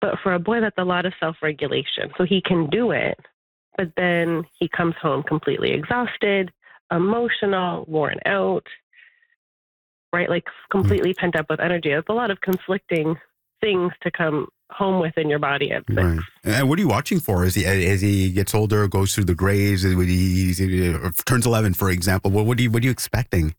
But for a boy, that's a lot of self-regulation. So he can do it, but then he comes home completely exhausted, emotional, worn out, right? Like completely pent up with energy. It's a lot of conflicting things to come home with in your body at 6. Right. And what are you watching for as he gets older, goes through the grades, he turns 11, for example? What are you expecting?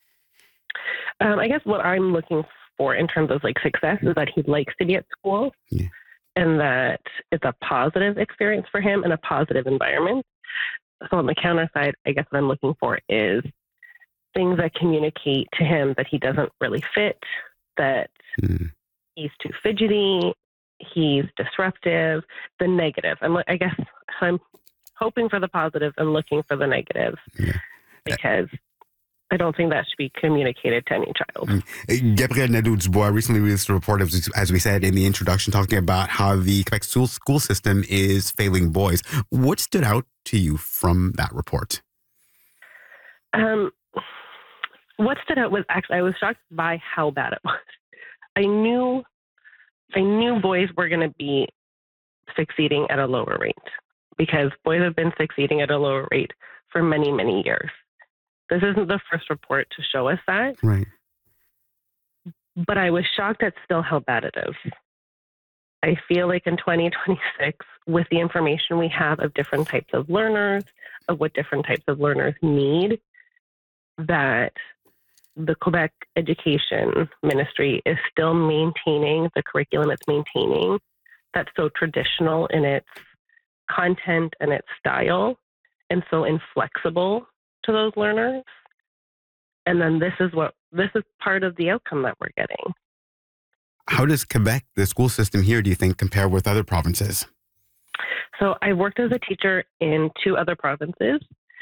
I guess what I'm looking for in terms of like success is that he likes to be at school and that it's a positive experience for him and a positive environment. So on the counter side, I guess what I'm looking for is things that communicate to him that he doesn't really fit, that he's too fidgety, he's disruptive, the negative. I guess I'm hoping for the positive and looking for the negative because I don't think that should be communicated to any child. Gabrielle Nadeau-Dubois recently released a report, as we said in the introduction, talking about how the Quebec school system is failing boys. What stood out to you from that report? What stood out was actually, I was shocked by how bad it was. I knew boys were going to be succeeding at a lower rate because boys have been succeeding at a lower rate for many, many years. This isn't the first report to show us that. Right. But I was shocked at still how bad it is. I feel like in 2026, with the information we have of different types of learners, of what different types of learners need, that the Quebec Education Ministry is still maintaining the curriculum it's maintaining that's so traditional in its content and its style and so inflexible to those learners. And then this is part of the outcome that we're getting. How does Quebec, the school system here, do you think, compare with other provinces? So I worked as a teacher in 2 other provinces.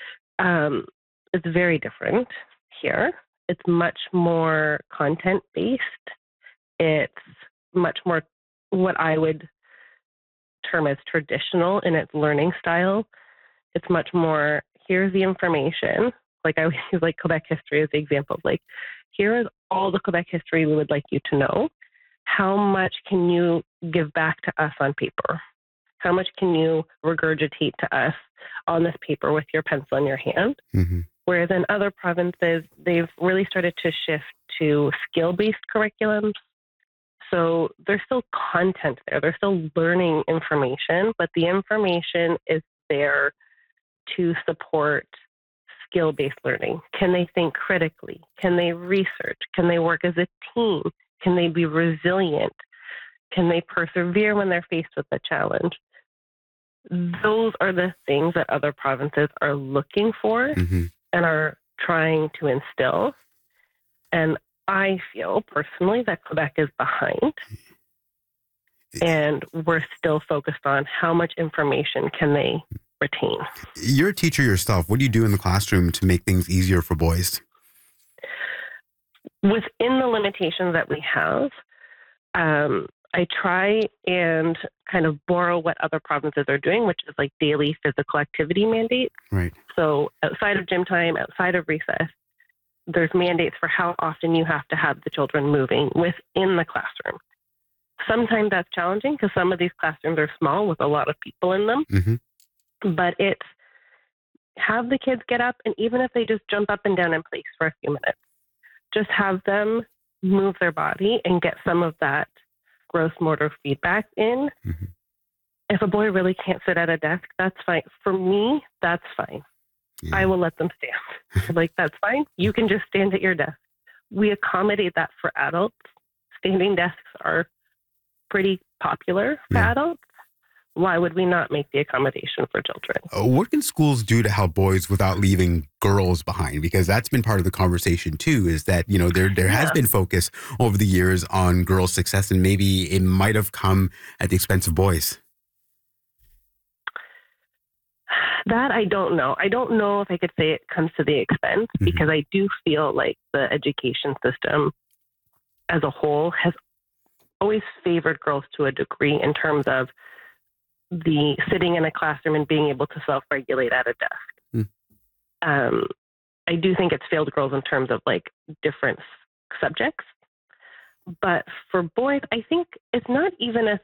It's very different here. It's much more content-based. It's much more what I would term as traditional in its learning style. It's much more, here's the information. Like I use like Quebec history as the example. Like, here is all the Quebec history we would like you to know. How much can you give back to us on paper? How much can you regurgitate to us on this paper with your pencil in your hand? Mm-hmm. Whereas in other provinces, they've really started to shift to skill-based curriculums. So there's still content there. They're still learning information, but the information is there to support skill-based learning. Can they think critically? Can they research? Can they work as a team? Can they be resilient? Can they persevere when they're faced with a challenge? Those are the things that other provinces are looking for and are trying to instill. And I feel personally that Quebec is behind. And we're still focused on how much information can they retain. You're a teacher yourself. What do you do in the classroom to make things easier for boys? Within the limitations that we have, I try and kind of borrow what other provinces are doing, which is like daily physical activity mandates. Right. So outside of gym time, outside of recess, there's mandates for how often you have to have the children moving within the classroom. Sometimes that's challenging because some of these classrooms are small with a lot of people in them. Mm-hmm. But it's have the kids get up, and even if they just jump up and down in place for a few minutes, just have them move their body and get some of that gross motor feedback in. Mm-hmm. If a boy really can't sit at a desk, that's fine. For me, that's fine. Yeah. I will let them stand. Like, that's fine. You can just stand at your desk. We accommodate that for adults. Standing desks are pretty popular for adults. Why would we not make the accommodation for children? What can schools do to help boys without leaving girls behind? Because that's been part of the conversation too, is that, you know, there has been focus over the years on girls' success, and maybe it might have come at the expense of boys. That I don't know. I don't know if I could say it comes to the expense, because I do feel like the education system as a whole has always favored girls to a degree in terms of the sitting in a classroom and being able to self-regulate at a desk. I do think it's failed girls in terms of like different subjects. But for boys, I think it's not even a